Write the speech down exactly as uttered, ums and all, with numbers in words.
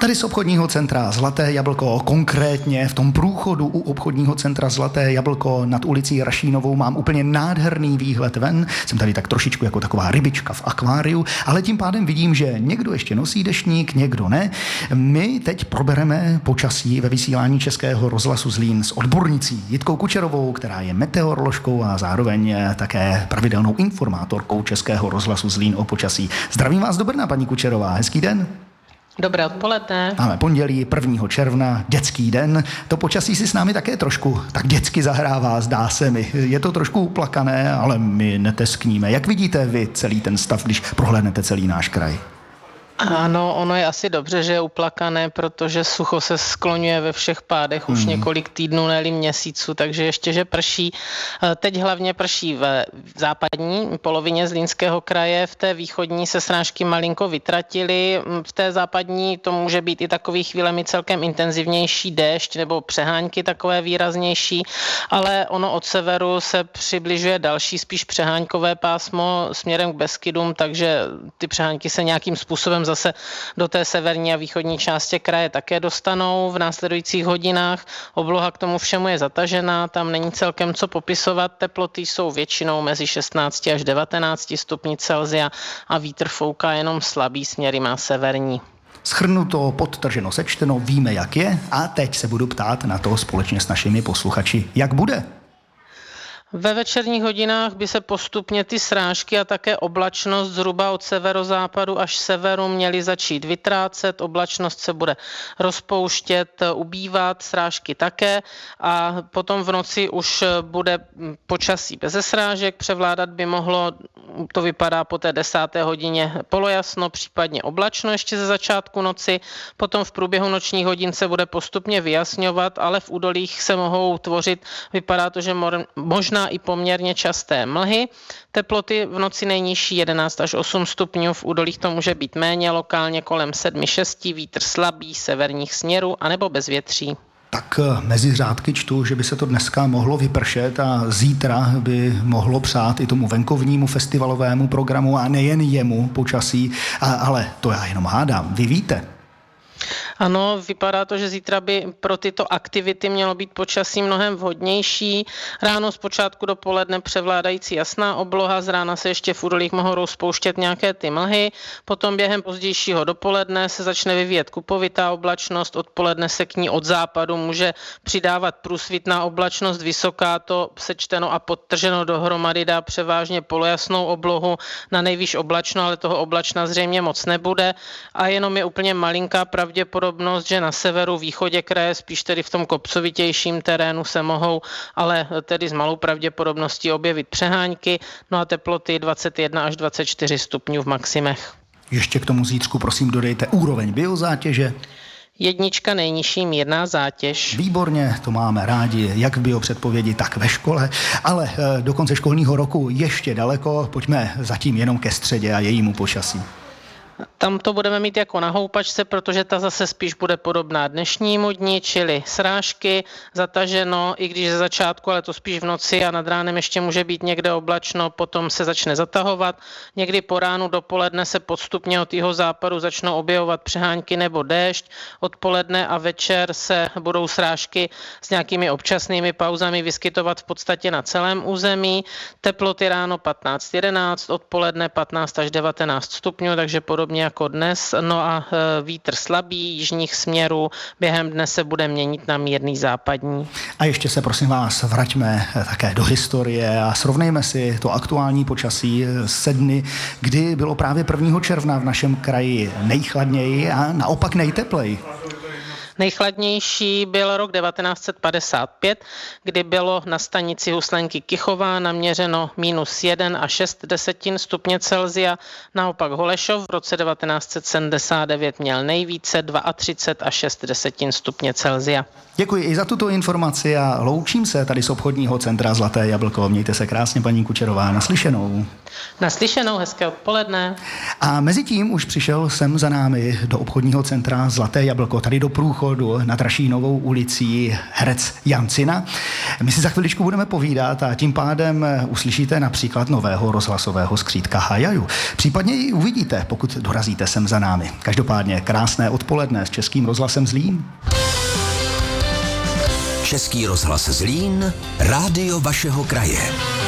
Tady z obchodního centra Zlaté jablko, konkrétně v tom průchodu u obchodního centra Zlaté jablko nad ulicí Rašínovou mám úplně nádherný výhled ven. Jsem tady tak trošičku jako taková rybička v akváriu, ale tím pádem vidím, že někdo ještě nosí deštník, někdo ne. My teď probereme počasí ve vysílání Českého rozhlasu Zlín s odbornicí Jitkou Kučerovou, která je meteoroložkou a zároveň také pravidelnou informátorkou Českého rozhlasu Zlín o počasí. Zdravím vás do Brna, paní Kučerová, hezký den. Dobré odpoledne. Máme pondělí prvního června, dětský den. To počasí si s námi také trošku tak dětsky zahrává, zdá se mi. Je to trošku uplakané, ale my neteskníme. Jak vidíte vy celý ten stav, když prohlédnete celý náš kraj? Ano, ono je asi dobře, že je uplakané, protože sucho se skloňuje ve všech pádech už hmm. několik týdnů, ne-li měsíců, takže ještě, že prší. Teď hlavně prší v západní polovině Zlínského kraje, v té východní se srážky malinko vytratily, v té západní to může být i takový chvílemi celkem intenzivnější déšť nebo přehánky takové výraznější, ale ono od severu se přibližuje další spíš přeháňkové pásmo směrem k Beskydům, takže ty přehánky se nějakým způsobem zase do té severní a východní části kraje také dostanou v následujících hodinách. Obloha k tomu všemu je zatažená, tam není celkem co popisovat. Teploty jsou většinou mezi šestnáct až devatenáct stupni Celsia a vítr fouká jenom slabý, směry má severní. Shrnuto, podtrženo, sečteno, víme, jak je, a teď se budu ptát na to společně s našimi posluchači, jak bude. Ve večerních hodinách by se postupně ty srážky a také oblačnost zhruba od severozápadu až severu měly začít vytrácet. Oblačnost se bude rozpouštět, ubývat, srážky také a potom v noci už bude počasí beze srážek. Převládat by mohlo, to vypadá po té desáté hodině, polojasno, případně oblačno ještě ze začátku noci. Potom v průběhu nočních hodin se bude postupně vyjasňovat, ale v údolích se mohou tvořit, vypadá to, že možná i poměrně časté mlhy. Teploty v noci nejnižší jedenáct až osm stupňů, v údolích to může být méně, lokálně kolem sedm šest, vítr slabý severních směrů anebo bez větří. Tak mezi řádky čtu, že by se to dneska mohlo vypršet a zítra by mohlo přát i tomu venkovnímu festivalovému programu a nejen jemu počasí, a, ale to já jenom hádám. Vy víte? Ano, vypadá to, že zítra by pro tyto aktivity mělo být počasí mnohem vhodnější. Ráno zpočátku do poledne převládající jasná obloha, z rána se ještě v údolích mohou rozpouštět nějaké ty mlhy, potom během pozdějšího dopoledne se začne vyvíjet kupovitá oblačnost, odpoledne se k ní od západu může přidávat průsvitná oblačnost vysoká, to sečteno a podtrženo dohromady dá převážně polojasnou oblohu, na nejvýš oblačno, ale toho oblačna zřejmě moc nebude a jenom je úplně malinká pravděpodobnost, že na severu, východě kraje, spíš tedy v tom kopcovitějším terénu se mohou, ale tedy s malou pravděpodobností objevit přehánky, no a teploty dvacet jedna až dvacet čtyři stupňů v maximech. Ještě k tomu zítřku prosím dodejte úroveň biozátěže. Jednička nejnižší mírná zátěž. Výborně, to máme rádi, jak v biopředpovědi, tak ve škole, ale do konce školního roku ještě daleko, pojďme zatím jenom ke středě a jejímu počasí. Tam to budeme mít jako na houpačce, protože ta zase spíš bude podobná dnešnímu dni, čili srážky, zataženo, i když ze začátku, ale to spíš v noci a nad ránem ještě může být někde oblačno, potom se začne zatahovat. Někdy po ránu dopoledne se postupně od jeho západu začnou objevovat přehánky nebo déšť. Odpoledne a večer se budou srážky s nějakými občasnými pauzami vyskytovat v podstatě na celém území. Teploty ráno patnáct jedenáct, odpoledne patnáct až devatenáct stupňů, takže podobně jako dnes, no a vítr slabý jižních směrů během dne se bude měnit na mírný západní. A ještě se prosím vás vraťme také do historie a srovnejme si to aktuální počasí se dny, kdy bylo právě prvního června v našem kraji nejchladněji a naopak nejtepleji. Nejchladnější byl rok devatenáct set padesát pět, kdy bylo na stanici Huslenky Kychová naměřeno minus jedna a šest desetin stupně Celsia. Naopak Holešov v roce devatenáct set sedmdesát devět měl nejvíce třicet dva a šest desetin stupně Celsia. Děkuji i za tuto informaci a loučím se tady z obchodního centra Zlaté jablko. Mějte se krásně, paní Kučerová, naslyšenou. Naslyšenou, hezké odpoledne. A mezi tím už přišel sem za námi do obchodního centra Zlaté jablko, tady do průchodu průchodu nad Rašínovou ulicí herec Jan Cina. My si za chviličku budeme povídat a tím pádem uslyšíte například nového rozhlasového skřítka Hajaju. Případně ji uvidíte, pokud dorazíte sem za námi. Každopádně krásné odpoledne s Českým rozhlasem Zlín. Český rozhlas Zlín, rádio vašeho kraje.